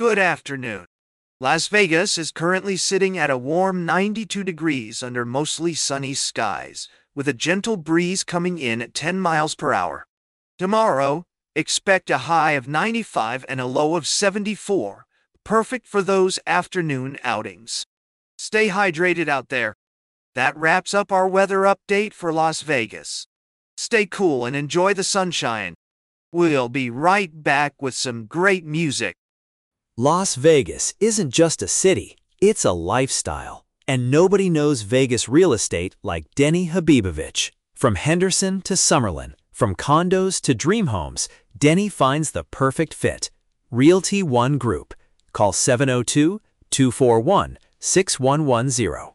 Good afternoon. Las Vegas is currently sitting at a warm 92 degrees under mostly sunny skies, with a gentle breeze coming in at 10 miles per hour. Tomorrow, expect a high of 95 and a low of 74, perfect for those afternoon outings. Stay hydrated out there. That wraps up our weather update for Las Vegas. Stay cool and enjoy the sunshine. We'll be right back with some great music. Las Vegas isn't just a city, it's a lifestyle. And nobody knows Vegas real estate like Denny Habibovich. From Henderson to Summerlin, from condos to dream homes, Denny finds the perfect fit. Realty One Group. Call 702-241-6110.